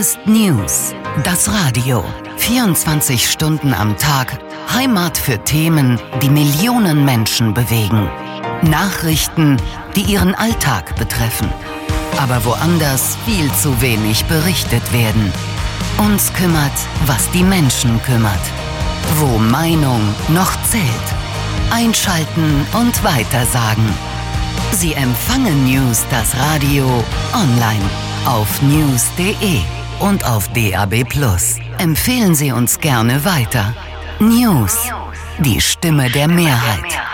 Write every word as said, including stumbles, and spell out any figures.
ist News, das Radio. vierundzwanzig Stunden am Tag, Heimat für Themen, die Millionen Menschen bewegen. Nachrichten, die ihren Alltag betreffen. Aber woanders viel zu wenig berichtet werden. Uns kümmert, was die Menschen kümmert. Wo Meinung noch zählt. Einschalten und weitersagen. Sie empfangen News, das Radio, online auf news punkt de und auf D A B plus. Empfehlen Sie uns gerne weiter. News, die Stimme der Mehrheit.